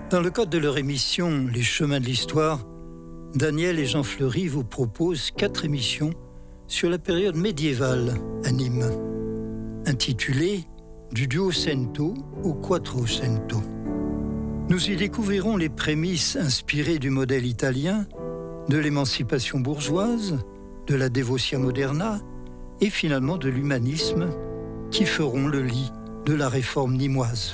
Dans le cadre de leur émission Les Chemins de l'Histoire, Daniel et Jean Fleury vous proposent 4 émissions sur la période médiévale à Nîmes, intitulées Du Duocento au Quattrocento. Nous y découvrirons les prémices inspirées du modèle italien, de l'émancipation bourgeoise, de la Devotia Moderna et finalement de l'humanisme qui feront le lit de la réforme nîmoise.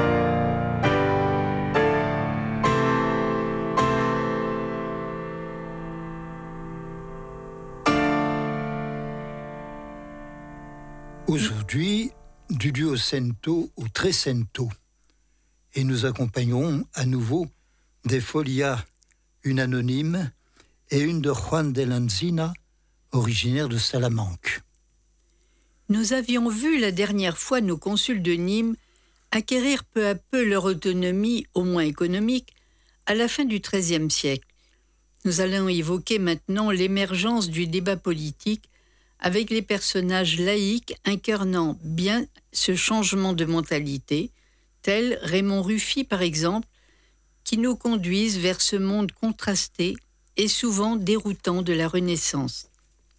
Aujourd'hui, du Duocento au Trecento. Et nous accompagnerons à nouveau des Folias, une anonyme et une de Juan de Lanzina, originaire de Salamanque. Nous avions vu la dernière fois nos consuls de Nîmes acquérir peu à peu leur autonomie, au moins économique, à la fin du XIIIe siècle. Nous allons évoquer maintenant l'émergence du débat politique avec les personnages laïques incarnant bien ce changement de mentalité, tels Raymond Rufy par exemple, qui nous conduisent vers ce monde contrasté et souvent déroutant de la Renaissance.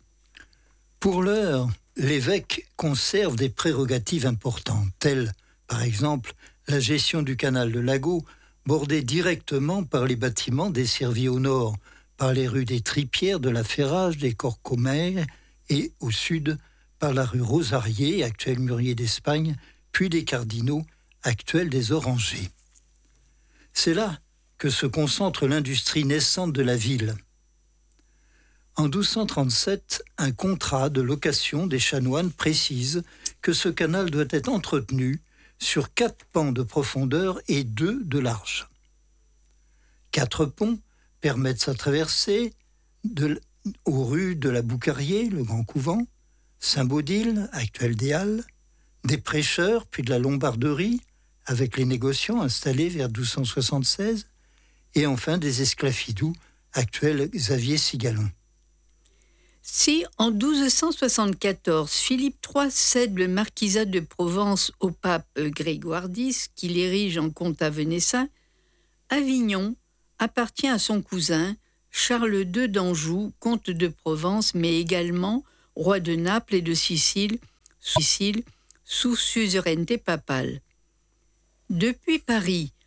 Pour l'heure, l'évêque conserve des prérogatives importantes, telles par exemple la gestion du canal de Lago, bordé directement par les bâtiments desservis au nord par les rues des Tripières, de la Ferrage, des Corcomères, et au sud par la rue Rosarier, actuelle Mûrier d'Espagne, puis des Cardinaux, actuelle des Orangers. C'est là que se concentre l'industrie naissante de la ville. En 1237, un contrat de location des chanoines précise que ce canal doit être entretenu sur 4 pans de profondeur et 2 de large. 4 ponts permettent sa traversée aux rues de la Boucarier, le Grand Couvent, Saint-Baudile, actuel des Halles, des prêcheurs, puis de la Lombarderie, avec les négociants installés vers 1276, et enfin des esclafidous, actuel Xavier Sigalon. Si, en 1274, Philippe III cède le marquisat de Provence au pape Grégoire X, qui l'érige en comte avenessin, Avignon appartient à son cousin, Charles II d'Anjou, comte de Provence, mais également roi de Naples et de Sicile, sous suzeraineté papale. Depuis Paris,